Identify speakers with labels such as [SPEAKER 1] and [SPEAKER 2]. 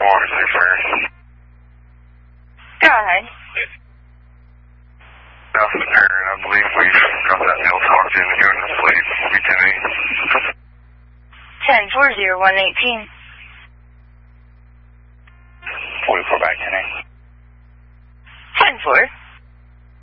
[SPEAKER 1] Water 6 Aaron.
[SPEAKER 2] Go ahead.
[SPEAKER 1] Aaron, I believe we've got that male talked in here in the sleep. We'll be 10-8.
[SPEAKER 2] 10-4-0-118.